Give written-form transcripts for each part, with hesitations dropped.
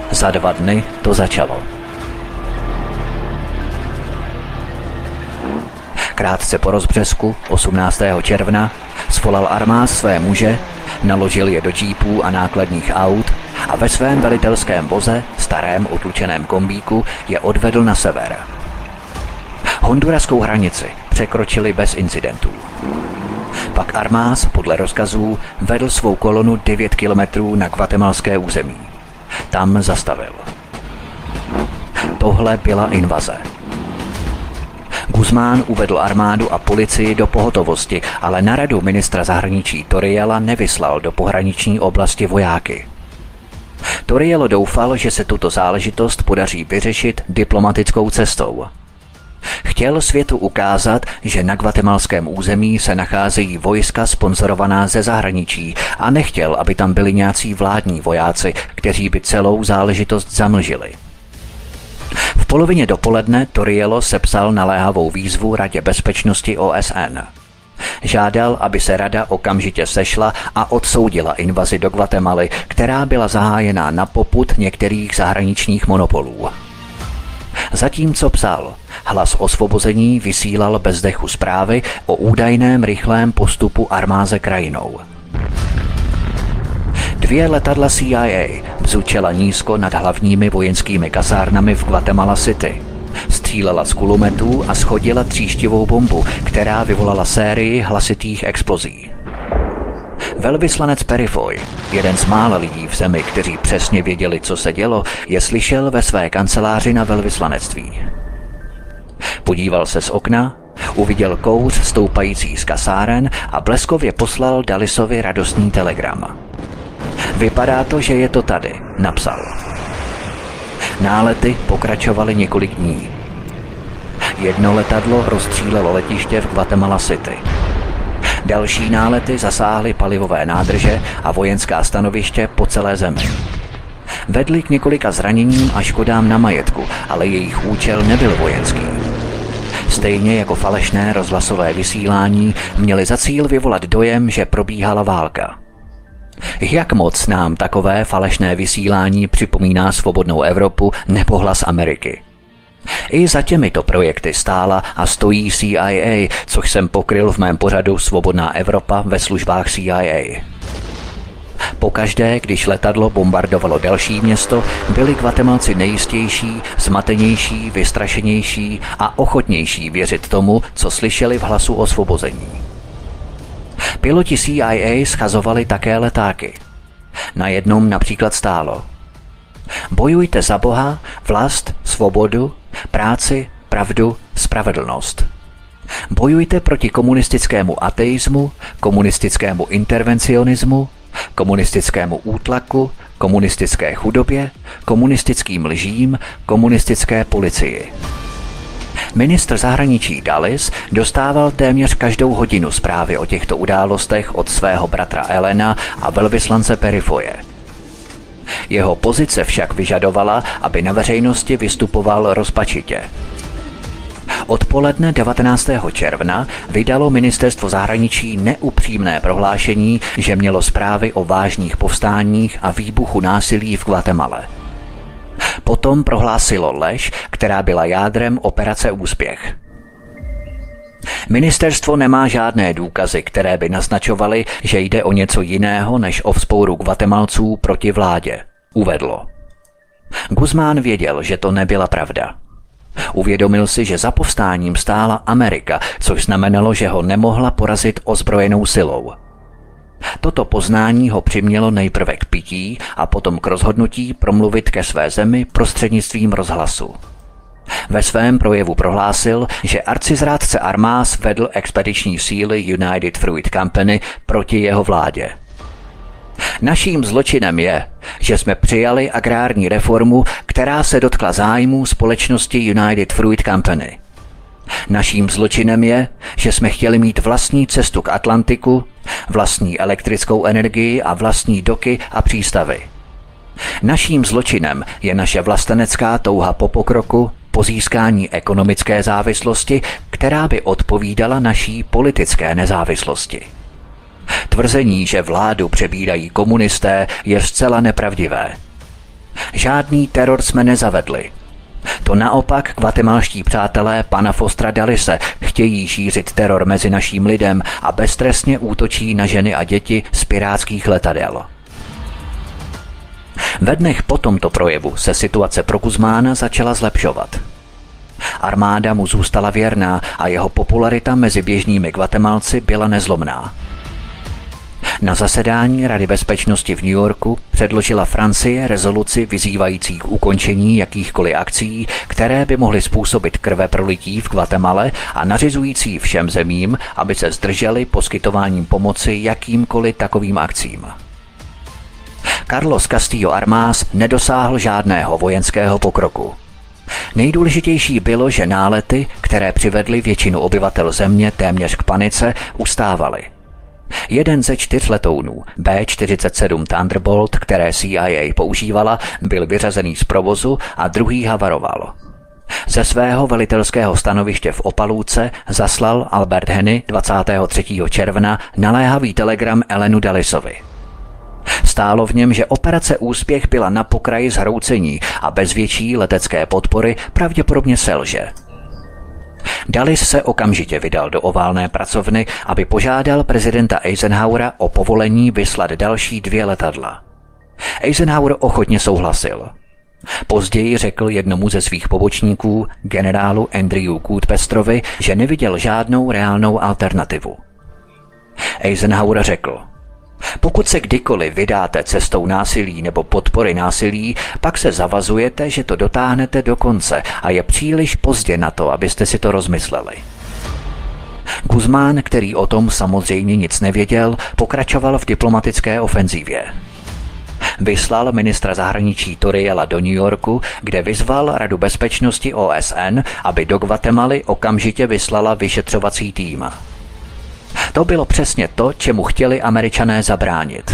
Za 2 dny to začalo. Krátce po rozbřesku 18. června svolal Armáz své muže, naložil je do džípů a nákladních aut a ve svém velitelském voze, starém otlučeném kombíku, je odvedl na sever. Honduraskou hranici překročili bez incidentů. Pak Armáz podle rozkazů vedl svou kolonu 9 kilometrů na guatemalské území. Tam zastavil. Tohle byla invaze. Guzmán uvedl armádu a policii do pohotovosti, ale na radu ministra zahraničí Torriella nevyslal do pohraniční oblasti vojáky. Torriello doufal, že se tuto záležitost podaří vyřešit diplomatickou cestou. Chtěl světu ukázat, že na guatemalském území se nacházejí vojska sponzorovaná ze zahraničí a nechtěl, aby tam byli nějací vládní vojáci, kteří by celou záležitost zamlžili. V polovině dopoledne Torriello sepsal naléhavou výzvu Radě bezpečnosti OSN. Žádal, aby se rada okamžitě sešla a odsoudila invazi do Guatemaly, která byla zahájena na popud některých zahraničních monopolů. Zatímco psal, Hlas osvobození vysílal bez dechu zprávy o údajném rychlém postupu armáze krajinou. 2 letadla CIA bzučela nízko nad hlavními vojenskými kasárnami v Guatemala City. Střílela z kulometů a shodila tříštivou bombu, která vyvolala sérii hlasitých explozí. Velvyslanec Perifoy, jeden z mála lidí v zemi, kteří přesně věděli, co se dělo, je slyšel ve své kanceláři na velvyslanectví. Podíval se z okna, uviděl kouř stoupající z kasáren a bleskově poslal Dallisovi radostný telegram. Vypadá to, že je to tady, napsal. Nálety pokračovaly několik dní. 1 letadlo rozstřílelo letiště v Guatemala City. Další nálety zasáhly palivové nádrže a vojenská stanoviště po celé zemi. Vedly k několika zraněním a škodám na majetku, ale jejich účel nebyl vojenský. Stejně jako falešné rozhlasové vysílání měly za cíl vyvolat dojem, že probíhala válka. Jak moc nám takové falešné vysílání připomíná svobodnou Evropu nebo Hlas Ameriky? I za těmito projekty stála a stojí CIA, což jsem pokryl v mém pořadu Svobodná Evropa ve službách CIA. Pokaždé, když letadlo bombardovalo další město, byli Guatemalci nejistější, zmatenější, vystrašenější a ochotnější věřit tomu, co slyšeli v hlasu osvobození. Piloti CIA schazovali také letáky. Na jednom například stálo: bojujte za Boha, vlast, svobodu, práci, pravdu, spravedlnost. Bojujte proti komunistickému ateismu, komunistickému intervencionismu, komunistickému útlaku, komunistické chudobě, komunistickým lžím, komunistické policii. Ministr zahraničí Dallis dostával téměř každou hodinu zprávy o těchto událostech od svého bratra Elena a velvyslance Perifoye. Jeho pozice však vyžadovala, aby na veřejnosti vystupoval rozpačitě. Odpoledne 19. června vydalo ministerstvo zahraničí neupřímné prohlášení, že mělo zprávy o vážných povstáních a výbuchu násilí v Guatemale. Potom prohlásilo lež, která byla jádrem operace Úspěch. Ministerstvo nemá žádné důkazy, které by naznačovaly, že jde o něco jiného než o vzpouru Guatemalců proti vládě, uvedlo. Guzmán věděl, že to nebyla pravda. Uvědomil si, že za povstáním stála Amerika, což znamenalo, že ho nemohla porazit ozbrojenou silou. Toto poznání ho přimělo nejprve k pití a potom k rozhodnutí promluvit ke své zemi prostřednictvím rozhlasu. Ve svém projevu prohlásil, že arcizrádce Armáz vedl expediční síly United Fruit Company proti jeho vládě. Naším zločinem je, že jsme přijali agrární reformu, která se dotkla zájmů společnosti United Fruit Company. Naším zločinem je, že jsme chtěli mít vlastní cestu k Atlantiku, vlastní elektrickou energii a vlastní doky a přístavy. Naším zločinem je naše vlastenecká touha po pokroku, po získání ekonomické závislosti, která by odpovídala naší politické nezávislosti. Tvrzení, že vládu přebírají komunisté, je zcela nepravdivé. Žádný teror jsme nezavedli. To naopak guatemalští přátelé pana Fostra Dullise chtějí šířit teror mezi naším lidem a beztrestně útočí na ženy a děti z pirátských letadel. Ve dnech po tomto projevu se situace pro Guzmána začala zlepšovat. Armáda mu zůstala věrná a jeho popularita mezi běžnými Guatemalci byla nezlomná. Na zasedání Rady bezpečnosti v New Yorku předložila Francie rezoluci vyzývající k ukončení jakýchkoliv akcí, které by mohly způsobit krveprolití v Guatemale a nařizující všem zemím, aby se zdrželi poskytováním pomoci jakýmkoliv takovým akcím. Carlos Castillo Armas nedosáhl žádného vojenského pokroku. Nejdůležitější bylo, že nálety, které přivedly většinu obyvatel země téměř k panice, ustávaly. Jeden ze 4 letounů, B-47 Thunderbolt, které CIA používala, byl vyřazený z provozu a druhý havaroval. Ze svého velitelského stanoviště v Opalúce zaslal Albert Henny 23. června naléhavý telegram Ellenu Dullisovi. Stálo v něm, že operace Úspěch byla na pokraji zhroucení a bez větší letecké podpory pravděpodobně selže. Dulles se okamžitě vydal do oválné pracovny, aby požádal prezidenta Eisenhowera o povolení vyslat další 2 letadla. Eisenhower ochotně souhlasil. Později řekl jednomu ze svých pobočníků, generálu Andrew Goodpestrovi, že neviděl žádnou reálnou alternativu. Eisenhower řekl: pokud se kdykoliv vydáte cestou násilí nebo podpory násilí, pak se zavazujete, že to dotáhnete do konce a je příliš pozdě na to, abyste si to rozmysleli. Guzmán, který o tom samozřejmě nic nevěděl, pokračoval v diplomatické ofenzívě. Vyslal ministra zahraničí Toriela do New Yorku, kde vyzval Radu bezpečnosti OSN, aby do Guatemaly okamžitě vyslala vyšetřovací tým. To bylo přesně to, čemu chtěli Američané zabránit.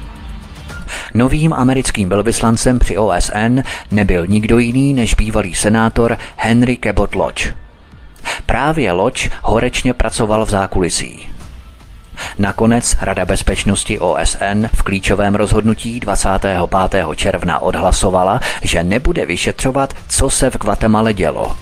Novým americkým velvyslancem při OSN nebyl nikdo jiný než bývalý senátor Henry Cabot Lodge. Právě Lodge horečně pracoval v zákulisí. Nakonec Rada bezpečnosti OSN v klíčovém rozhodnutí 25. června odhlasovala, že nebude vyšetřovat, co se v Guatemale dělo.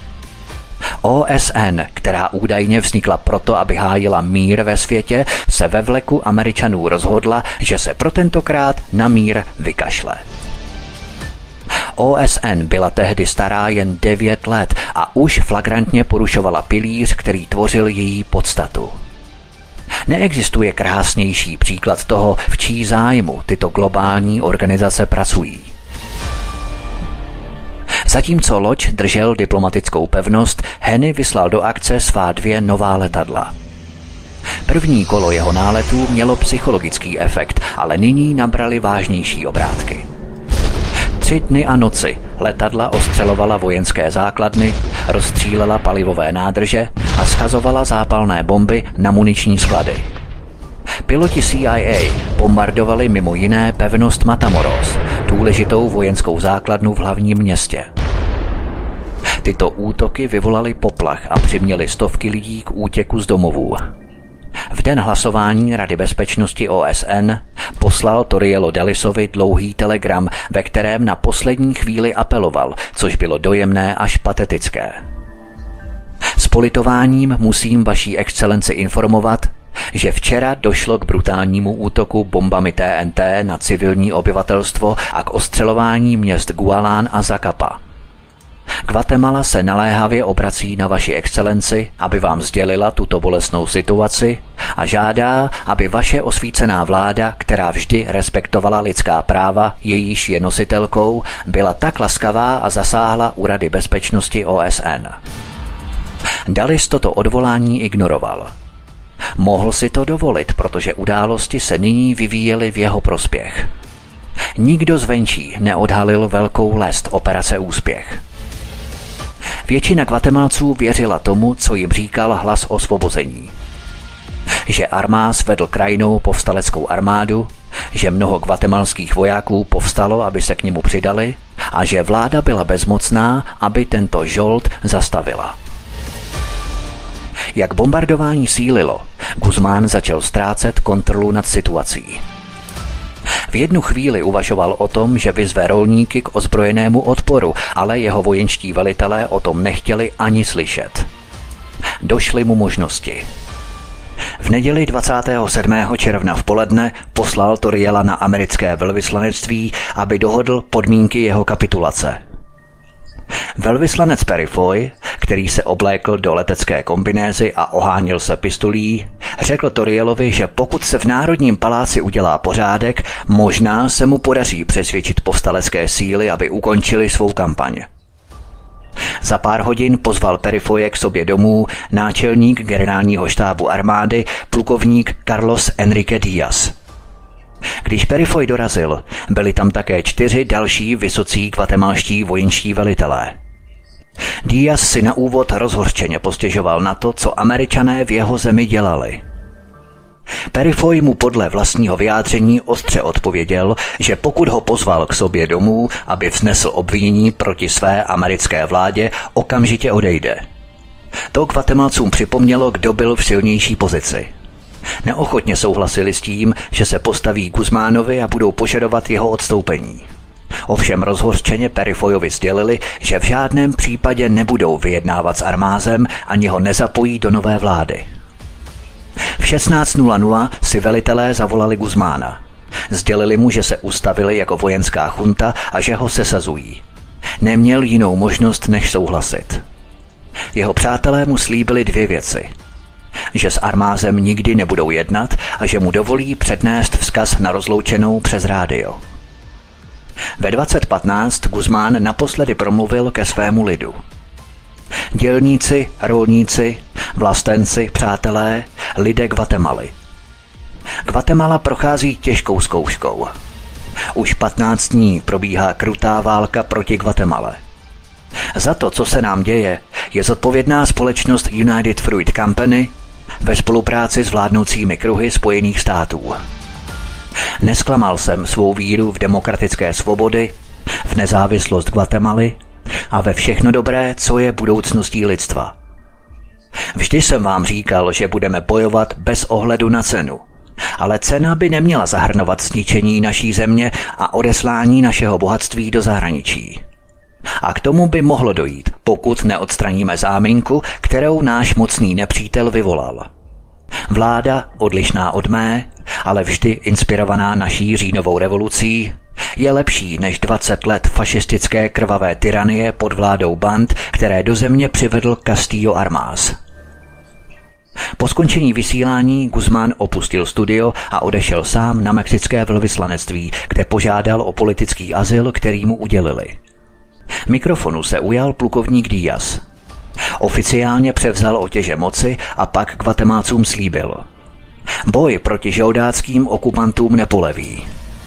OSN, která údajně vznikla proto, aby hájila mír ve světě, se ve vleku Američanů rozhodla, že se pro tentokrát na mír vykašle. OSN byla tehdy stará jen 9 let a už flagrantně porušovala pilíř, který tvořil její podstatu. Neexistuje krásnější příklad toho, v čí zájmu tyto globální organizace pracují. Zatímco Lodge držel diplomatickou pevnost, Henny vyslal do akce svá 2 nová letadla. První kolo jeho náletů mělo psychologický efekt, ale nyní nabrali vážnější obrátky. 3 dny a noci letadla ostřelovala vojenské základny, rozstřílela palivové nádrže a schazovala zápalné bomby na muniční sklady. Piloti CIA bombardovali mimo jiné pevnost Matamoros, důležitou vojenskou základnu v hlavním městě. Tyto útoky vyvolaly poplach a přiměly stovky lidí k útěku z domovů. V den hlasování Rady bezpečnosti OSN poslal Torielo Dullisovi dlouhý telegram, ve kterém na poslední chvíli apeloval, což bylo dojemné až patetické. S politováním musím vaší excelenci informovat, že včera došlo k brutálnímu útoku bombami TNT na civilní obyvatelstvo a k ostřelování měst Gualán a Zacapa. Guatemala se naléhavě obrací na vaši excelenci, aby vám sdělila tuto bolestnou situaci a žádá, aby vaše osvícená vláda, která vždy respektovala lidská práva, jejíž je nositelkou, byla tak laskavá a zasáhla u Rady bezpečnosti OSN. Dulles toto odvolání ignoroval. Mohl si to dovolit, protože události se nyní vyvíjely v jeho prospěch. Nikdo zvenčí neodhalil velkou lest operace Úspěch. Většina Guatemalců věřila tomu, co jim říkal hlas osvobození. Že Armas vedl krajnou povstaleckou armádu, že mnoho guatemalských vojáků povstalo, aby se k němu přidali, a že vláda byla bezmocná, aby tento žolt zastavila. Jak bombardování sílilo, Guzmán začal ztrácet kontrolu nad situací. V jednu chvíli uvažoval o tom, že vyzve rolníky k ozbrojenému odporu, ale jeho vojenští velitelé o tom nechtěli ani slyšet. Došly mu možnosti. V neděli 27. června v poledne poslal Toriela na americké velvyslanectví, aby dohodl podmínky jeho kapitulace. Velvyslanec Perifoy, který se oblékl do letecké kombinézy a ohánil se pistolí, řekl Torielovi, že pokud se v Národním paláci udělá pořádek, možná se mu podaří přesvědčit povstalecké síly, aby ukončili svou kampaň. Za pár hodin pozval Perifoye k sobě domů náčelník generálního štábu armády plukovník Carlos Enrique Díaz. Když Perifoy dorazil, byli tam také 4 další vysocí guatemalští vojenští velitelé. Díaz si na úvod rozhořčeně postěžoval na to, co Američané v jeho zemi dělali. Perifoy mu podle vlastního vyjádření ostře odpověděl, že pokud ho pozval k sobě domů, aby vznesl obvinění proti své americké vládě, okamžitě odejde. To Guatemalcům připomnělo, kdo byl v silnější pozici. Neochotně souhlasili s tím, že se postaví Guzmánovi a budou požadovat jeho odstoupení. Ovšem rozhořčeně Perifoyovi sdělili, že v žádném případě nebudou vyjednávat s Armázem ani ho nezapojí do nové vlády. V 16:00 si velitelé zavolali Guzmána. Sdělili mu, že se ustavili jako vojenská chunta a že ho sesazují. Neměl jinou možnost, než souhlasit. Jeho přátelé mu slíbili 2 věci. Že s Armázem nikdy nebudou jednat a že mu dovolí přednést vzkaz na rozloučenou přes rádio. Ve 20:15 Guzmán naposledy promluvil ke svému lidu. Dělníci, rolníci, vlastenci, přátelé, lidé Guatemaly. Guatemala prochází těžkou zkouškou. Už 15 dní probíhá krutá válka proti Guatemale. Za to, co se nám děje, je zodpovědná společnost United Fruit Company ve spolupráci s vládnoucími kruhy Spojených států. Nesklamal jsem svou víru v demokratické svobody, v nezávislost Guatemaly a ve všechno dobré, co je budoucností lidstva. Vždy jsem vám říkal, že budeme bojovat bez ohledu na cenu, ale cena by neměla zahrnovat zničení naší země a odeslání našeho bohatství do zahraničí. A k tomu by mohlo dojít, pokud neodstraníme záminku, kterou náš mocný nepřítel vyvolal. Vláda, odlišná od mé, ale vždy inspirovaná naší říjnovou revolucí, je lepší než 20 let fašistické krvavé tyranie pod vládou band, které do země přivedl Castillo Armas. Po skončení vysílání Guzmán opustil studio a odešel sám na mexické velvyslanectví, kde požádal o politický azyl, který mu udělili. Mikrofonu se ujal plukovník Díaz. Oficiálně převzal otěže moci a pak Guatemalcům slíbil: boj proti žoldáckým okupantům nepoleví.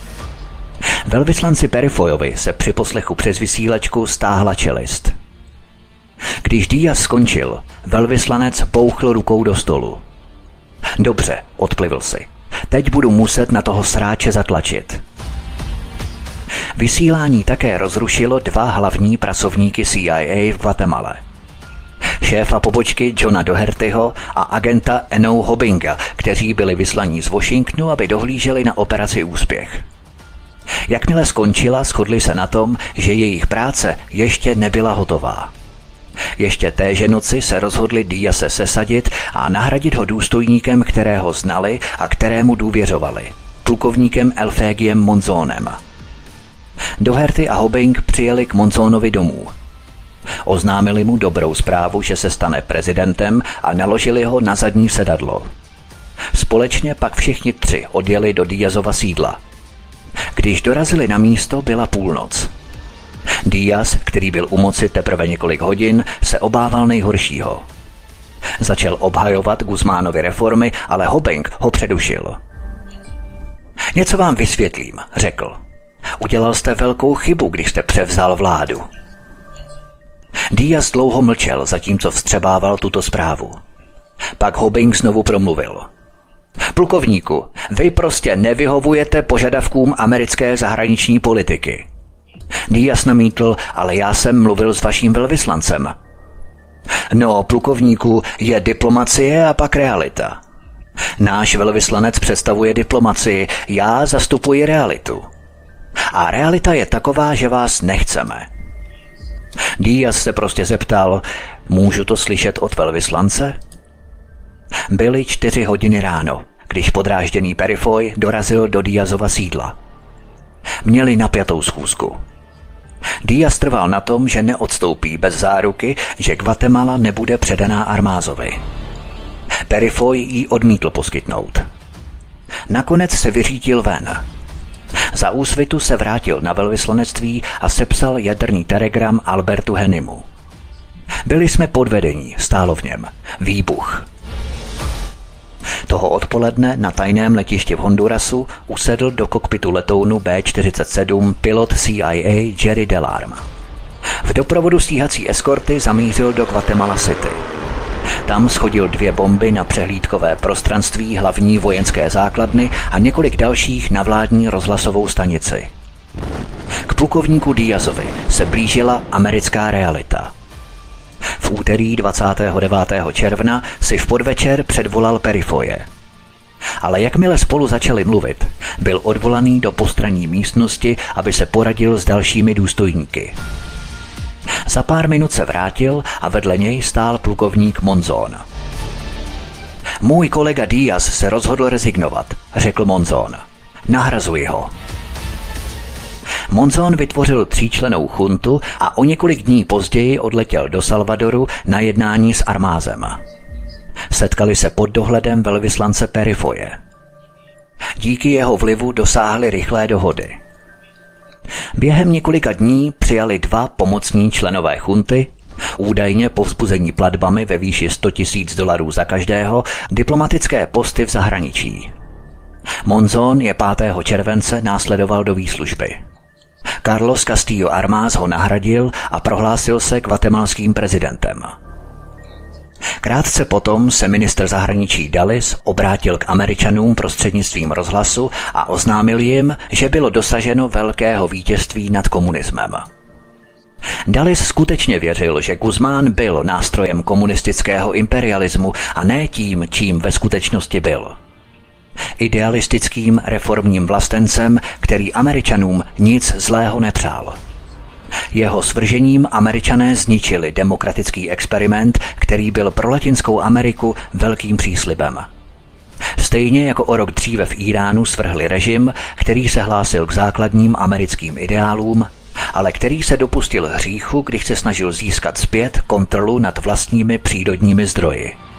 Velvyslanci Perifoyovi se při poslechu přes vysílačku stáhla čelist. Když Díaz skončil, velvyslanec bouchl rukou do stolu. Dobře, odplivl si. Teď budu muset na toho sráče zatlačit. Vysílání také rozrušilo 2 hlavní pracovníky CIA v Guatemale. Šéfa pobočky Johna Dohertyho a agenta Enou Hobinga, kteří byli vyslaní z Washingtonu, aby dohlíželi na operaci Úspěch. Jakmile skončila, shodli se na tom, že jejich práce ještě nebyla hotová. Ještě téže noci se rozhodli Díaze sesadit a nahradit ho důstojníkem, kterého znali a kterému důvěřovali, plukovníkem Elfégiem Monzonem. Doherty a Hobing přijeli k Monzonovi domů. Oznámili mu dobrou zprávu, že se stane prezidentem a naložili ho na zadní sedadlo. Společně pak všichni 3 odjeli do Díazova sídla. Když dorazili na místo, byla půlnoc. Díaz, který byl u moci teprve několik hodin, se obával nejhoršího. Začal obhajovat Guzmánovy reformy, ale Hobing ho předušil. Něco vám vysvětlím, řekl. Udělal jste velkou chybu, když jste převzal vládu. Díaz dlouho mlčel, zatímco vstřebával tuto zprávu. Pak Hobing znovu promluvil. Plukovníku, vy prostě nevyhovujete požadavkům americké zahraniční politiky. Díaz namítl, ale já jsem mluvil s vaším velvyslancem. No, plukovníku, je diplomacie a pak realita. Náš velvyslanec představuje diplomacii, já zastupuji realitu. A realita je taková, že vás nechceme. Díaz se prostě zeptal, můžu to slyšet od velvyslance? Byly 4 hodiny ráno, když podrážděný Perifoy dorazil do Díazova sídla. Měli napjatou schůzku. Díaz trval na tom, že neodstoupí bez záruky, že Guatemala nebude předaná Armázovi. Perifoy ji odmítl poskytnout. Nakonec se vyřídil ven. Za úsvitu se vrátil na velvyslanectví a sepsal jaderný telegram Albertu Hennimu. Byli jsme podvedení, stálo v něm. Výbuch. Toho odpoledne na tajném letišti v Hondurasu usedl do kokpitu letounu B-47 pilot CIA Jerry Delarme. V doprovodu stíhací eskorty zamířil do Guatemala City. Tam shodil 2 bomby na přehlídkové prostranství hlavní vojenské základny a několik dalších na vládní rozhlasovou stanici. K plukovníku Díazovi se blížila americká realita. V úterý 29. června si v podvečer předvolal Perifoye. Ale jakmile spolu začali mluvit, byl odvolaný do postranní místnosti, aby se poradil s dalšími důstojníky. Za pár minut se vrátil a vedle něj stál plukovník Monzón. Můj kolega Díaz se rozhodl rezignovat, řekl Monzón. Nahrazuji ho. Monzón vytvořil 3člennou chuntu a o několik dní později odletěl do Salvadoru na jednání s Armázem. Setkali se pod dohledem velvyslance Perifoye. Díky jeho vlivu dosáhli rychlé dohody. Během několika dní přijali 2 pomocní členové chunty, údajně povzbuzení platbami ve výši $100,000 za každého, diplomatické posty v zahraničí. Monzón je 5. července následoval do výslužby. Carlos Castillo Armáz ho nahradil a prohlásil se guatemalským prezidentem. Krátce potom se ministr zahraničí Dulles obrátil k Američanům prostřednictvím rozhlasu a oznámil jim, že bylo dosaženo velkého vítězství nad komunismem. Dulles skutečně věřil, že Guzmán byl nástrojem komunistického imperialismu a ne tím, čím ve skutečnosti byl. Idealistickým reformním vlastencem, který Američanům nic zlého nepřál. Jeho svržením Američané zničili demokratický experiment, který byl pro Latinskou Ameriku velkým příslibem. Stejně jako o rok dříve v Iránu svrhli režim, který se hlásil k základním americkým ideálům, ale který se dopustil hříchu, když se snažil získat zpět kontrolu nad vlastními přírodními zdroji.